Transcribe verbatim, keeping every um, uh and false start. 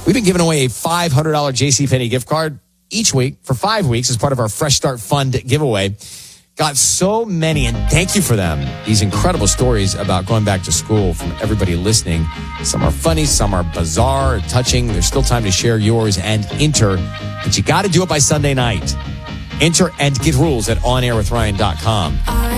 We've been giving away a five hundred dollars JCPenney gift card each week for five weeks as part of our Fresh Start Fund giveaway. Got so many, and thank you for them. These incredible stories about going back to school from everybody listening. Some are funny, some are bizarre, touching. There's still time to share yours and enter, but you got to do it by Sunday night. Enter and get rules at on air with ryan dot com.